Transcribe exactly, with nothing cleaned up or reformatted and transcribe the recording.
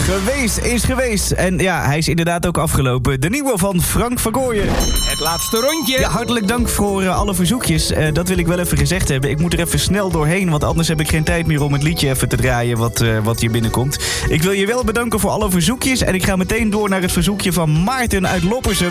Geweest is geweest. En ja, hij is inderdaad ook afgelopen. De nieuwe van Frank van Gooien. Het laatste rondje. Ja, hartelijk dank voor uh, alle verzoekjes. Uh, dat wil ik wel even gezegd hebben. Ik moet er even snel doorheen, want anders heb ik geen tijd meer om het liedje even te draaien wat, uh, wat hier binnenkomt. Ik wil je wel bedanken voor alle verzoekjes. En ik ga meteen door naar het verzoekje van Maarten uit Loppersum.